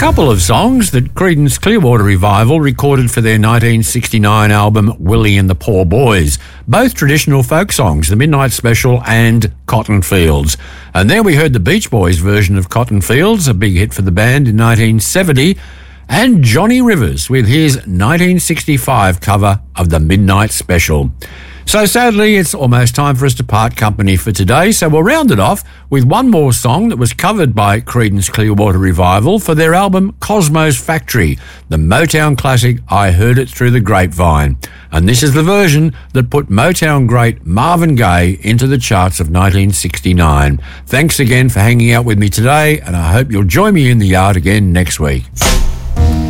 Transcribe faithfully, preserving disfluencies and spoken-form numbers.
couple of songs that Creedence Clearwater Revival recorded for their nineteen sixty-nine album Willie and the Poor Boys. Both traditional folk songs, The Midnight Special and Cotton Fields. And then we heard the Beach Boys version of Cotton Fields, a big hit for the band in nineteen seventy, and Johnny Rivers with his nineteen sixty-five cover of The Midnight Special. So sadly, it's almost time for us to part company for today, so we'll round it off with one more song that was covered by Creedence Clearwater Revival for their album Cosmo's Factory, the Motown classic I Heard It Through the Grapevine. And this is the version that put Motown great Marvin Gaye into the charts of nineteen sixty-nine. Thanks again for hanging out with me today, and I hope you'll join me in the yard again next week.